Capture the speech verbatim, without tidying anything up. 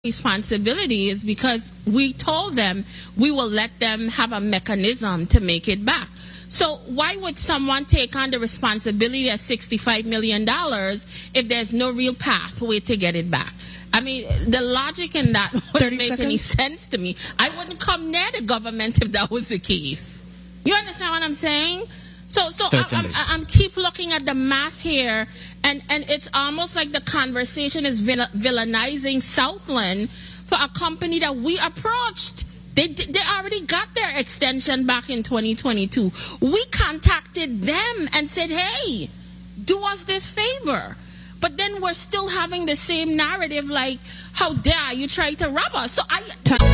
responsibility is because we told them we will let them have a mechanism to make it back. So why would someone take on the responsibility of sixty-five million dollars if there's no real pathway to get it back? I mean, the logic in that wouldn't make any sense to me. I wouldn't come near the government if that was the case. You understand what I'm saying? So, so I, I'm, I'm keep looking at the math here, and, and it's almost like the conversation is vill villainizing Southland for a company that we approached. They, they already got their extension back in twenty twenty-two. We contacted them and said, hey, do us this favor. But then we're still having the same narrative like, how dare you try to rob us? So I...